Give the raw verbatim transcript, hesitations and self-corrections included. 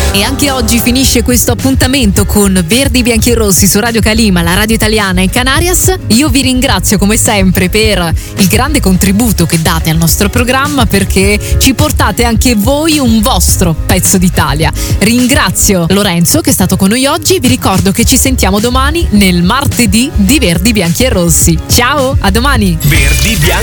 E anche oggi finisce questo appuntamento con Verdi, Bianchi e Rossi su Radio Calima, la radio italiana e Canarias. Io vi ringrazio come sempre per il grande contributo che date al nostro programma, perché ci portate anche voi un vostro pezzo d'Italia. Ringrazio Lorenzo che è stato con noi oggi. Vi ricordo che ci sentiamo domani nel martedì di Verdi, Bianchi e Rossi. Ciao, a domani. Verdi, Bianchi